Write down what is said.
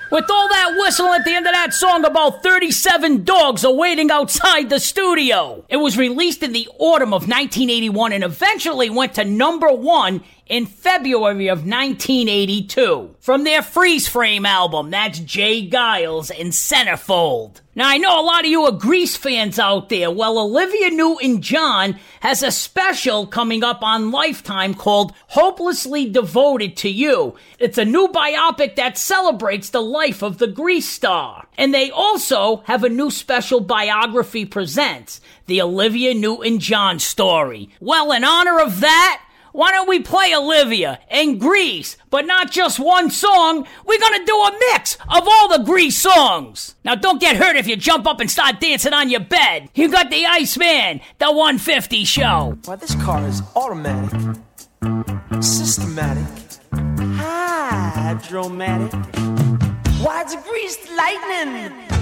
With all that whistle at the end of that song, about 37 dogs are waiting outside the studio. It was released in the autumn of 1981 and eventually went to number 1 in February of 1982. From their Freeze Frame album, that's Jay Giles and Centerfold. Now, I know a lot of you are Grease fans out there. Well, Olivia Newton-John has a special coming up on Lifetime called Hopelessly Devoted to You. It's a new biopic that celebrates the life of the Grease star. And they also have a new special biography presents, the Olivia Newton-John story. Well, in honor of that, why don't we play Olivia and Grease, but not just one song? We're gonna do a mix of all the Grease songs. Now don't get hurt if you jump up and start dancing on your bed. You got the Iceman, the 150 show. Why, this car is automatic, systematic, hydromatic. Why, it's greased lightning.